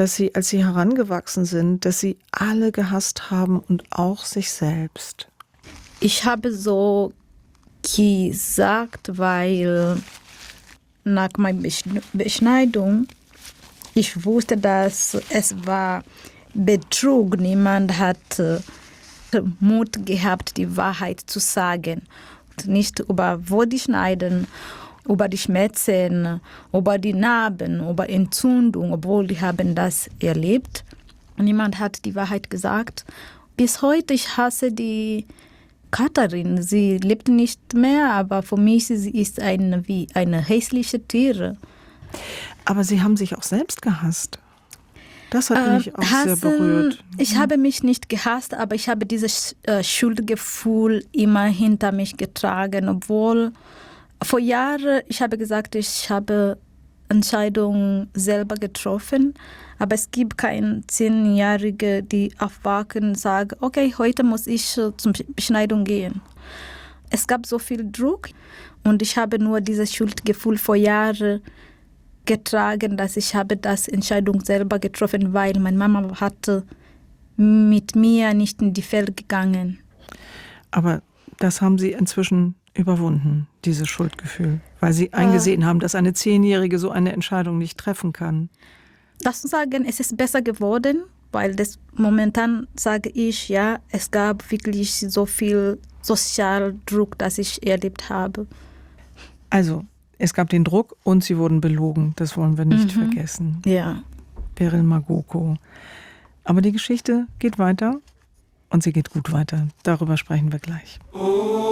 dass Sie, als Sie herangewachsen sind, dass Sie alle gehasst haben und auch sich selbst? Ich habe so gesagt, weil nach meiner Beschneidung, ich wusste, dass es war Betrug. Niemand hat Mut gehabt, die Wahrheit zu sagen. Und nicht über wo die schneiden, über die Schmerzen, über die Narben, über Entzündung, obwohl die haben das erlebt. Niemand hat die Wahrheit gesagt. Bis heute, ich hasse die Katharin. Sie lebt nicht mehr, aber für mich sie ist wie eine hässliche Tiere. Aber Sie haben sich auch selbst gehasst. Das hat mich auch sehr berührt. Ich habe mich nicht gehasst, aber ich habe dieses Schuldgefühl immer hinter mich getragen, obwohl vor Jahren, ich habe gesagt, ich habe Entscheidungen selber getroffen, aber es gibt keine 10-Jährige, die aufwachen und sagen, okay, heute muss ich zur Beschneidung gehen. Es gab so viel Druck und ich habe nur dieses Schuldgefühl vor Jahren getragen, dass ich habe das Entscheidung selber getroffen, weil meine Mama hatte mit mir nicht in die Fälle gegangen. Aber das haben Sie inzwischen überwunden, dieses Schuldgefühl, weil Sie eingesehen haben, dass eine 10-Jährige so eine Entscheidung nicht treffen kann. Das zu sagen, es ist besser geworden, weil das momentan sage ich, ja, es gab wirklich so viel Sozialdruck, das ich erlebt habe. Also, es gab den Druck und Sie wurden belogen. Das wollen wir nicht vergessen. Ja. Beryl Magoko. Aber die Geschichte geht weiter und sie geht gut weiter. Darüber sprechen wir gleich.